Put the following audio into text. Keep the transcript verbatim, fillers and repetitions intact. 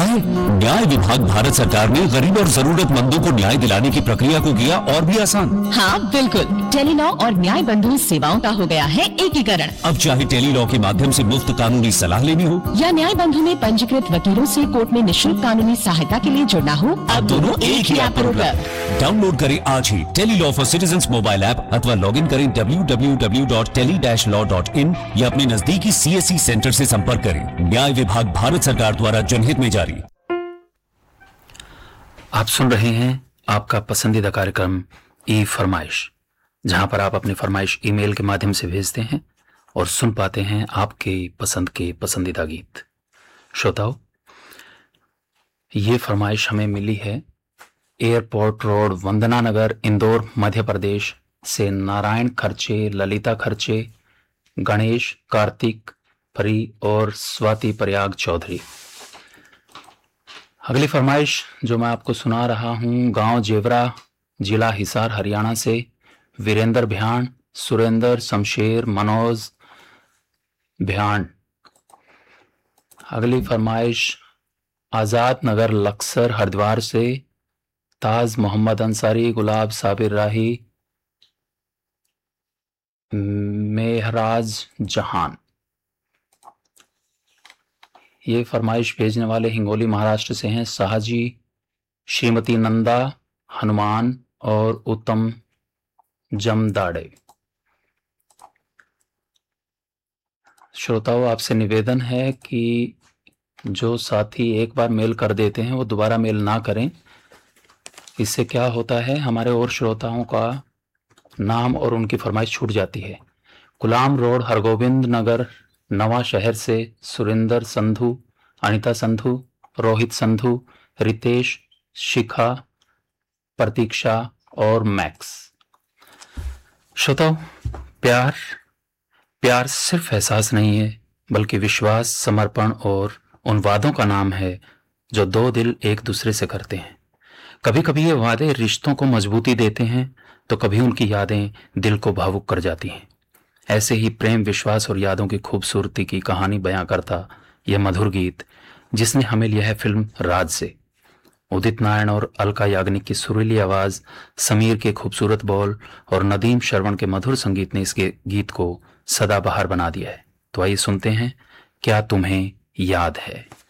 पता है, न्याय विभाग भारत सरकार ने गरीब और जरूरतमंदों को न्याय दिलाने की प्रक्रिया को किया और भी आसान। हाँ बिल्कुल, टेलीलॉ और न्याय बंधु सेवाओं का हो गया है एकीकरण। अब चाहे टेलीलॉ के माध्यम से मुफ्त कानूनी सलाह लेनी हो या न्याय बंधु में पंजीकृत वकीलों से कोर्ट में निःशुल्क कानूनी सहायता के लिए जुड़ना हो, अब दोनों एक ही ऐप पर उपलब्ध। डाउनलोड करें आज ही Tele-Law for citizens mobile app अथवा लॉग इन करें W W W dot tele dash law dot in या अपने नजदीकी सी एस सी सेंटर से संपर्क करें। न्याय विभाग भारत सरकार द्वारा जनहित में जारी। आप सुन रहे हैं आपका पसंदीदा कार्यक्रम ई फरमाइश, जहां पर आप अपनी फरमाइश ईमेल के माध्यम से भेजते हैं और सुन पाते हैं आपके पसंद के पसंदीदा गीत। श्रोताओ, ये फरमाइश हमें मिली है एयरपोर्ट रोड, वंदना नगर, इंदौर, मध्य प्रदेश से नारायण खर्चे, ललिता खर्चे, गणेश, कार्तिक परी और स्वाति प्रयाग चौधरी। अगली फरमाइश जो मैं आपको सुना रहा हूं, गांव जेवरा, जिला हिसार, हरियाणा से वीरेंद्र भ्याण, सुरेंद्र, शमशेर, मनोज भ्याण। अगली फरमाइश आजाद नगर, लक्सर, हरिद्वार से ताज मोहम्मद अंसारी, गुलाब साबिर राही, मेहराज जहान। ये फरमाइश भेजने वाले हिंगोली महाराष्ट्र से हैं शाहजी, श्रीमती नंदा, हनुमान और उत्तम जमदाड़े। श्रोताओं, आपसे निवेदन है कि जो साथी एक बार मेल कर देते हैं वो दोबारा मेल ना करें। इससे क्या होता है, हमारे और श्रोताओं का नाम और उनकी फरमाइश छूट जाती है। गुलाम रोड, हरगोविंद नगर, नवा शहर से सुरेंद्र संधू, अनिता संधू, रोहित संधू, रितेश, शिखा, प्रतीक्षा और मैक्स। श्रोताओं, प्यार प्यार सिर्फ एहसास नहीं है, बल्कि विश्वास, समर्पण और उन वादों का नाम है जो दो दिल एक दूसरे से करते हैं। कभी कभी ये वादे रिश्तों को मजबूती देते हैं, तो कभी उनकी यादें दिल को भावुक कर जाती हैं। ऐसे ही प्रेम, विश्वास और यादों की खूबसूरती की कहानी बयां करता यह मधुर गीत, जिसने हमें लिया है फिल्म राज से। उदित नारायण और अलका याग्निक की सुरीली आवाज, समीर के खूबसूरत बोल और नदीम श्रवण के मधुर संगीत ने इसके गीत को सदाबहार बना दिया है। तो आइए सुनते हैं, क्या तुम्हें याद है।